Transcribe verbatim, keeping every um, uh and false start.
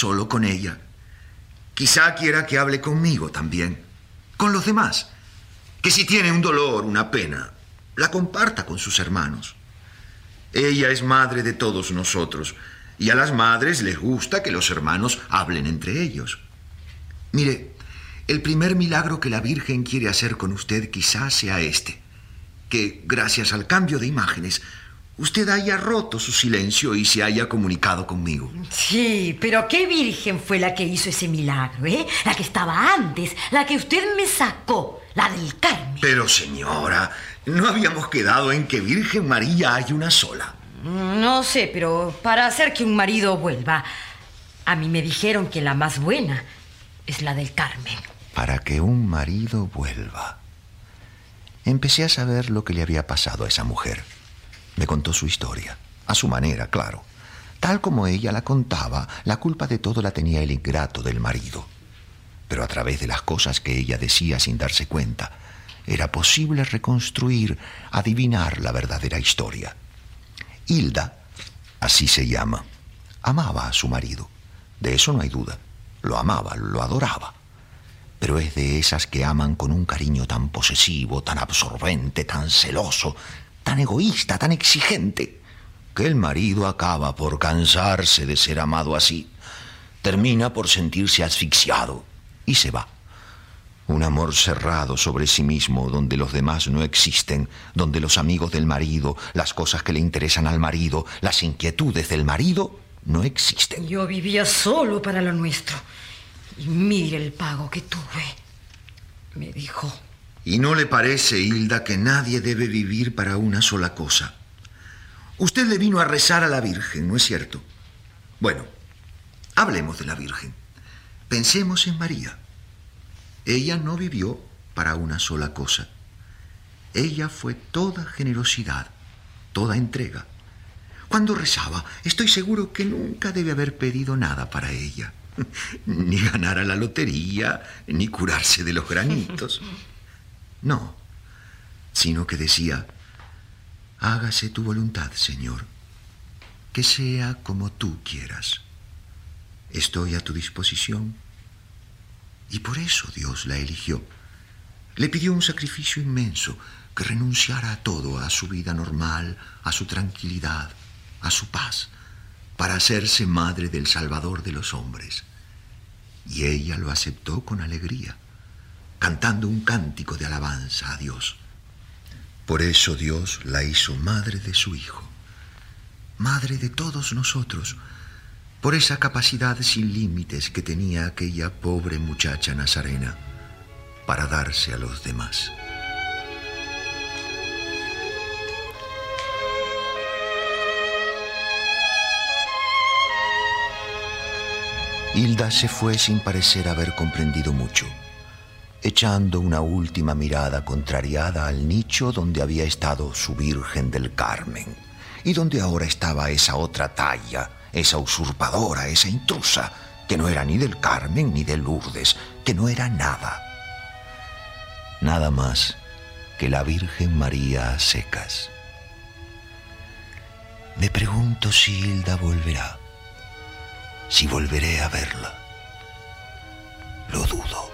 solo con ella. Quizá quiera que hable conmigo también, con los demás. Que si tiene un dolor, una pena, la comparta con sus hermanos. Ella es madre de todos nosotros, y a las madres les gusta que los hermanos hablen entre ellos. Mire, el primer milagro que la Virgen quiere hacer con usted quizás sea este, que gracias al cambio de imágenes usted haya roto su silencio y se haya comunicado conmigo. Sí, pero ¿qué virgen fue la que hizo ese milagro, eh? La que estaba antes, la que usted me sacó, la del Carmen. Pero, señora, ¿no habíamos quedado en que Virgen María hay una sola? No sé, pero para hacer que un marido vuelva, a mí me dijeron que la más buena es la del Carmen. Para que un marido vuelva. Empecé a saber lo que le había pasado a esa mujer. Me contó su historia, a su manera, claro. Tal como ella la contaba, la culpa de todo la tenía el ingrato del marido. Pero a través de las cosas que ella decía sin darse cuenta, era posible reconstruir, adivinar la verdadera historia. Hilda, así se llama, amaba a su marido. De eso no hay duda. Lo amaba, lo adoraba. Pero es de esas que aman con un cariño tan posesivo, tan absorbente, tan celoso, tan egoísta, tan exigente, que el marido acaba por cansarse de ser amado así. Termina por sentirse asfixiado y se va. Un amor cerrado sobre sí mismo, donde los demás no existen, donde los amigos del marido, las cosas que le interesan al marido, las inquietudes del marido, no existen. Yo vivía solo para lo nuestro. Y mire el pago que tuve, me dijo. ¿Y no le parece, Hilda, que nadie debe vivir para una sola cosa? Usted le vino a rezar a la Virgen, ¿no es cierto? Bueno, hablemos de la Virgen. Pensemos en María. Ella no vivió para una sola cosa. Ella fue toda generosidad, toda entrega. Cuando rezaba, estoy seguro que nunca debe haber pedido nada para ella. Ni ganar a la lotería, ni curarse de los granitos. No, sino que decía: hágase tu voluntad, Señor, que sea como tú quieras. Estoy a tu disposición. Y por eso Dios la eligió. Le pidió un sacrificio inmenso, que renunciara a todo, a su vida normal, a su tranquilidad, a su paz, para hacerse madre del Salvador de los hombres. Y ella lo aceptó con alegría, cantando un cántico de alabanza a Dios. Por eso Dios la hizo madre de su Hijo, madre de todos nosotros, por esa capacidad sin límites que tenía aquella pobre muchacha nazarena para darse a los demás. Hilda se fue sin parecer haber comprendido mucho, echando una última mirada contrariada al nicho donde había estado su Virgen del Carmen y donde ahora estaba esa otra talla, esa usurpadora, esa intrusa, que no era ni del Carmen ni de Lourdes, que no era nada. Nada más que la Virgen María a secas. Me pregunto si Hilda volverá, si volveré a verla. Lo dudo.